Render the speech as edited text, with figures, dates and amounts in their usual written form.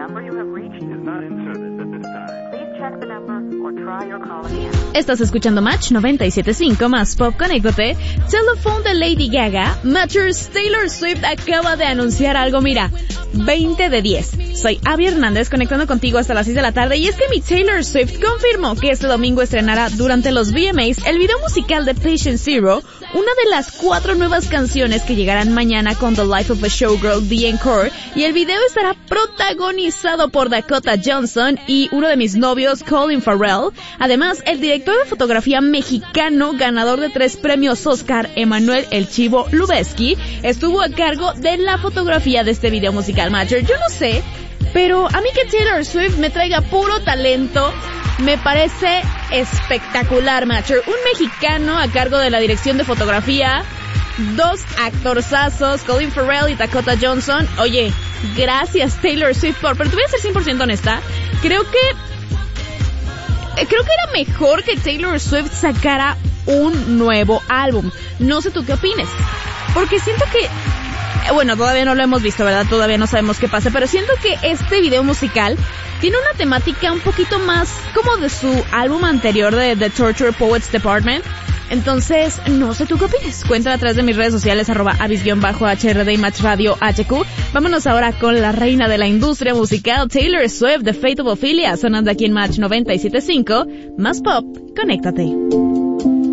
Estás escuchando Match 97.5 más Pop. Conéctate. Telephone de Lady Gaga. Matchers, Taylor Swift acaba de anunciar algo, mira, 20 de 10. Soy Abby Hernández, conectando contigo hasta las 6 de la tarde, y es que mi Taylor Swift confirmó que este domingo estrenará durante los VMAs el video musical de Patient Zero, una de las 4 nuevas canciones que llegarán mañana con The Life of a Showgirl, The Encore, y el video estará protagonizado por Dakota Johnson y uno de mis novios, Colin Farrell. Además, el director de fotografía mexicano, ganador de 3 premios Oscar, Emanuel El Chivo Lubezki, estuvo a cargo de la fotografía de este video musical. Matcher, yo no sé, pero a mí que Taylor Swift me traiga puro talento me parece espectacular, Matcher. Un mexicano a cargo de la dirección de fotografía, 2 actorzazos, Colin Farrell y Dakota Johnson. Oye, gracias Taylor Swift pero te voy a ser 100% honesta, creo que era mejor que Taylor Swift sacara un nuevo álbum. No sé tú qué opines, porque siento que, bueno, todavía no lo hemos visto, ¿verdad? Todavía no sabemos qué pasa, pero siento que este video musical tiene una temática un poquito más como de su álbum anterior de The Torture Poets Department. Entonces, no sé tú qué opinas. Cuéntame a través de mis redes sociales, @avis_HRD y Match Radio HQ. Vámonos ahora con la reina de la industria musical, Taylor Swift, The Fate of Ophelia, sonando aquí en Match 97.5. Más Pop, conéctate.